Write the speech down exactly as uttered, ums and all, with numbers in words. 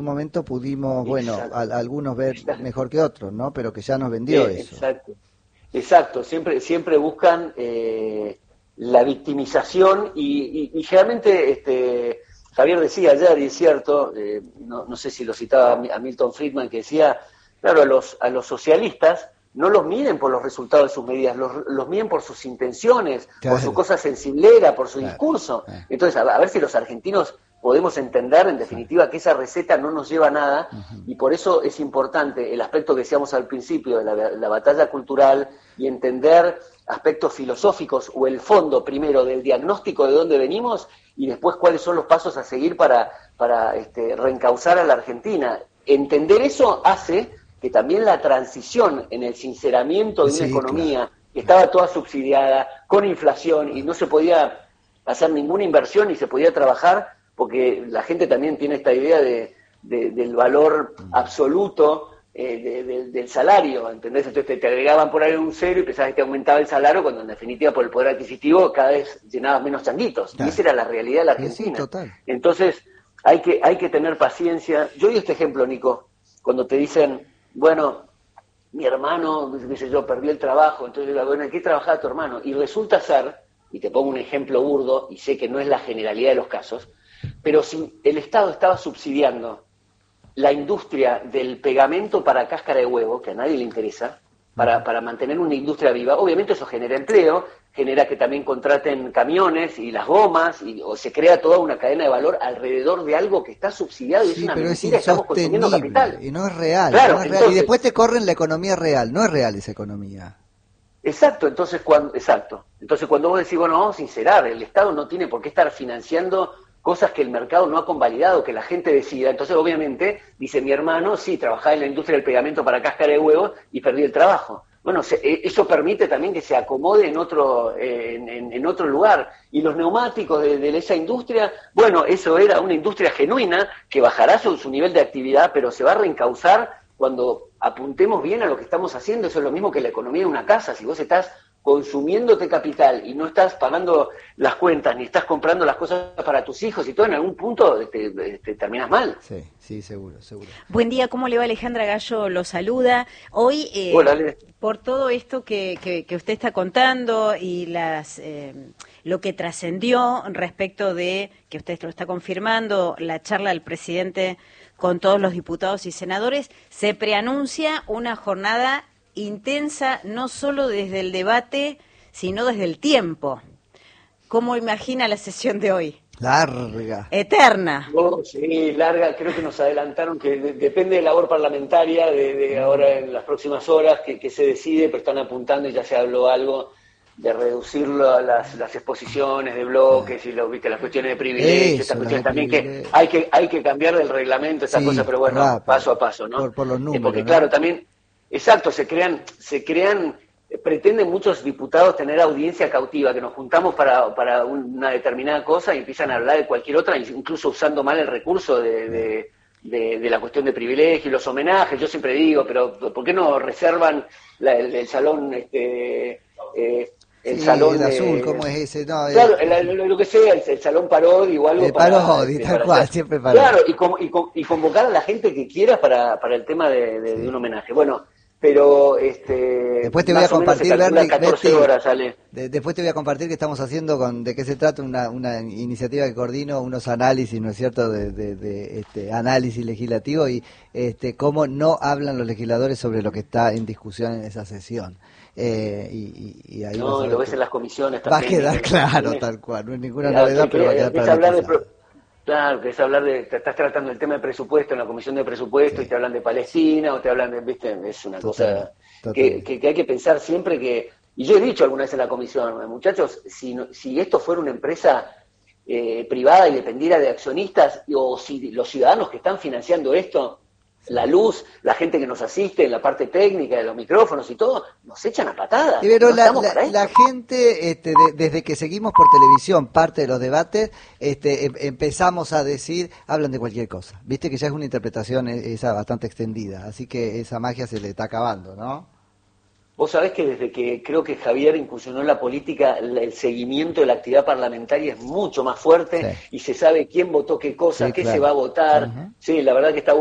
un momento pudimos, bueno, Exacto. a, a algunos ver Exacto. mejor que otros, ¿no? Pero que ya nos vendió Eh, eso. exacto, exacto, siempre, siempre buscan eh, la victimización y, y, y generalmente, este, Javier decía ayer, y es cierto, eh, no, no sé si lo citaba a Milton Friedman, que decía, claro, a los, a los socialistas no los miden por los resultados de sus medidas, los, los miden por sus intenciones, Claro, por su cosa sensiblera, por su claro, discurso. claro. Entonces, a, a ver si los argentinos podemos entender, en definitiva, que esa receta no nos lleva a nada, Uh-huh. y por eso es importante el aspecto que decíamos al principio de la, la batalla cultural y entender aspectos filosóficos o el fondo primero del diagnóstico de dónde venimos y después cuáles son los pasos a seguir para, para este, reencauzar a la Argentina. Entender eso hace que también la transición en el sinceramiento de una Sí, economía claro. que estaba toda subsidiada, con inflación, y no se podía hacer ninguna inversión ni se podía trabajar, porque la gente también tiene esta idea de, de, del valor absoluto eh, de, de, del salario, ¿entendés? Entonces te, te agregaban por ahí un cero y pensabas que te aumentaba el salario, cuando en definitiva por el poder adquisitivo cada vez llenabas menos changuitos. Claro. Y esa era la realidad de la Sí, Argentina. sí, total. Entonces hay que, hay que tener paciencia. Yo doy este ejemplo, Nico, cuando te dicen, bueno, mi hermano, qué sé yo, perdió el trabajo, entonces yo digo, bueno, ¿en qué trabajaba tu hermano? Y resulta ser, y te pongo un ejemplo burdo, y sé que no es la generalidad de los casos, pero si el Estado estaba subsidiando la industria del pegamento para cáscara de huevo, que a nadie le interesa, para, para mantener una industria viva, obviamente eso genera empleo, genera que también contraten camiones y las gomas, y, o se crea toda una cadena de valor alrededor de algo que está subsidiado y Sí, es una pero mentira, es estamos consumiendo insostenible capital. y no es real, Claro, no es real. entonces, Y después te corren la economía real, no es real esa economía. Exacto, entonces cuando, exacto. Entonces cuando vos decís, bueno, vamos a sincerar, el Estado no tiene por qué estar financiando cosas que el mercado no ha convalidado, que la gente decida. Entonces, obviamente, dice mi hermano, sí, trabajaba en la industria del pegamento para cáscara de huevos y perdí el trabajo. Bueno, se, eso permite también que se acomode en otro, eh, en, en, en otro lugar. Y los neumáticos de, de esa industria, bueno, eso era una industria genuina que bajará su, su nivel de actividad, pero se va a reencauzar cuando apuntemos bien a lo que estamos haciendo. Eso es lo mismo que la economía de una casa. Si vos estás consumiéndote capital y no estás pagando las cuentas, ni estás comprando las cosas para tus hijos y todo, en algún punto te, te, te terminas mal. Sí, sí, seguro, seguro. Buen día, ¿cómo le va? Alejandra Gallo lo saluda. Hoy, eh, Hola, Ale. por todo esto que, que, que usted está contando y las eh, lo que trascendió respecto de, que usted lo está confirmando, la charla del presidente con todos los diputados y senadores, se preanuncia una jornada intensa, no solo desde el debate, sino desde el tiempo. ¿Cómo imagina la sesión de hoy? Larga. Eterna. Oh, sí, larga. Creo que nos adelantaron que de, depende de la labor parlamentaria, de, de ahora en las próximas horas, que, que se decide, pero están apuntando y ya se habló algo de reducir las, las exposiciones de bloques y lo, ¿viste? Las cuestiones de privilegio, Eso, estas cuestiones las de también que privilegio. hay que hay que cambiar del reglamento, esas Sí, cosas, pero bueno, rápido, paso a paso, ¿no? por, por los números, Eh, porque ¿no? claro, también, exacto, se crean, se crean, eh, pretenden muchos diputados tener audiencia cautiva, que nos juntamos para, para una determinada cosa y empiezan a hablar de cualquier otra, incluso usando mal el recurso de, de De, de la cuestión de privilegio y los homenajes. Yo siempre digo, pero ¿por qué no reservan la, el, el salón, este, eh, el Sí, salón el azul, de, ¿cómo es ese? No, claro, el, el, lo, lo que sea, el, el salón Parodi o algo el para, Parodi, este, tal para cual, hacer- siempre Parodi. claro, y, con, y, con, y convocar a la gente que quiera para, para el tema de, de, Sí. de un homenaje. Bueno, pero este Después te voy a más o menos se compartir, calcula Bernie, catorce Berti, horas, sale. de- después te voy a compartir que estamos haciendo, con de qué se trata, una, una iniciativa que coordino, unos análisis, ¿no es cierto?, de, de, de este, análisis legislativo y este cómo no hablan los legisladores sobre lo que está en discusión en esa sesión. Eh, y, y, y ahí vas No, a y ver lo ves que en las comisiones va a también. quedar y- claro, y- tal cual, no es ninguna Eh, novedad, que- pero va a que- quedar que es hablar de paralizado. pro- Claro, que es hablar de, te estás tratando el tema de presupuesto en la comisión de presupuesto Sí. y te hablan de Palestina o te hablan de, viste, es una Totalmente, cosa que, totalmente. que, que hay que pensar siempre que, y yo he dicho alguna vez en la comisión, muchachos, si, no- si esto fuera una empresa eh, privada y dependiera de accionistas, o si los ciudadanos que están financiando esto, Sí. la luz, la gente que nos asiste en la parte técnica de los micrófonos y todo, nos echan a patadas. Y pero No la, estamos la, para esto. la gente, este, de- desde que seguimos por televisión parte de los debates, este, em- empezamos a decir, hablan de cualquier cosa. Viste que ya es una interpretación eh, esa bastante extendida, así que esa magia se le está acabando, ¿no? Vos sabés que desde que creo que Javier incursionó en la política, el seguimiento de la actividad parlamentaria es mucho más fuerte, sí, y se sabe quién votó qué cosa, sí, qué claro, se va a votar. Uh-huh. Sí, la verdad que está